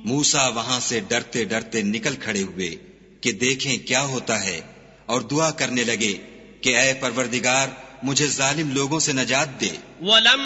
मूसा वहां से डरते डरते निकल खड़े हुए कि देखें क्या होता है, और दुआ करने लगे कि ऐ परवरदिगार, मुझे जालिम लोगों से नजात दे।